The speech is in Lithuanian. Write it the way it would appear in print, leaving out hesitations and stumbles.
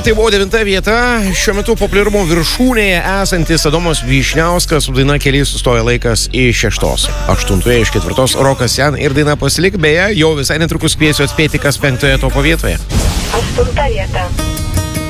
tai buvo 9 vieta. Šiuo metu populiarumo viršūnėje esantis Adomas Vyšniauskas su daina Keliai sustoja laikas iš 6. 8 iš 4 Rokas Sen ir daina Pasilik. Beje, jau visai netrukus kviesiu atspėti, kas 5 topo vietoje. 8 vieta.